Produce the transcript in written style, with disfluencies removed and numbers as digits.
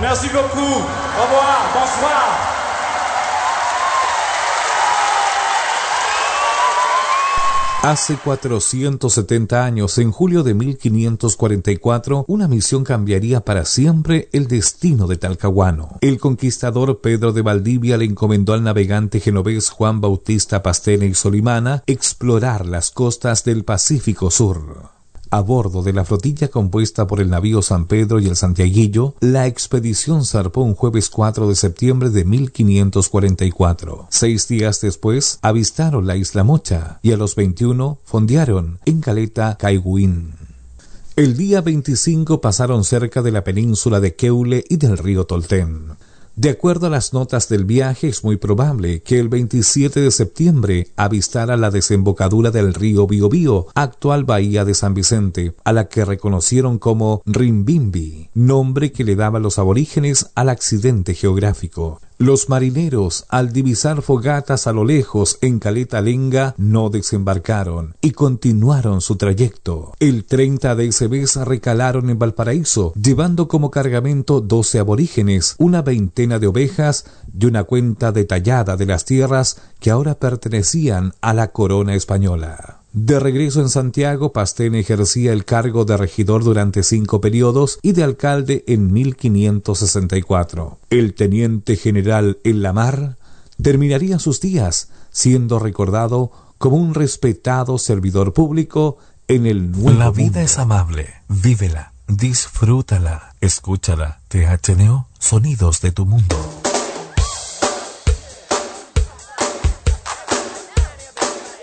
Merci beaucoup. Au revoir. Bonsoir. Hace 470 años, en julio de 1544, una misión cambiaría para siempre el destino de Talcahuano. El conquistador Pedro de Valdivia le encomendó al navegante genovés Juan Bautista Pastene y Solimana explorar las costas del Pacífico Sur. A bordo de la flotilla compuesta por el navío San Pedro y el Santiaguillo, la expedición zarpó un jueves 4 de septiembre de 1544. 6 días después, avistaron la isla Mocha y a los 21 fondearon en caleta Caigüín. El día 25 pasaron cerca de la península de Keule y del río Tolten. De acuerdo a las notas del viaje, es muy probable que el 27 de septiembre avistara la desembocadura del río Biobío, actual bahía de San Vicente, a la que reconocieron como Rimbimbi, nombre que le daban los aborígenes al accidente geográfico. Los marineros, al divisar fogatas a lo lejos en Caleta Lenga, no desembarcaron y continuaron su trayecto. El 30 de ese mes recalaron en Valparaíso, llevando como cargamento 12 aborígenes, una veintena de ovejas y una cuenta detallada de las tierras que ahora pertenecían a la corona española. De regreso en Santiago, Pastene ejercía el cargo de regidor durante 5 periodos y de alcalde en 1564. El teniente general en la mar terminaría sus días siendo recordado como un respetado servidor público en el nuevo La vida mundo. es amable, vívela, disfrútala, escúchala. THNO, sonidos de tu mundo.